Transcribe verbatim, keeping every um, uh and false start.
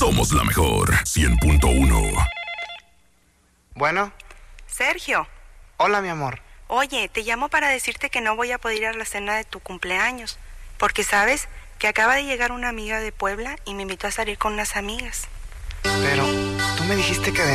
somos la mejor cien punto uno. Bueno. Sergio. Hola, mi amor. Oye, te llamo para decirte que no voy a poder ir a la cena de tu cumpleaños, porque sabes que acaba de llegar una amiga de Puebla y me invitó a salir con unas amigas. Pero tú me dijiste que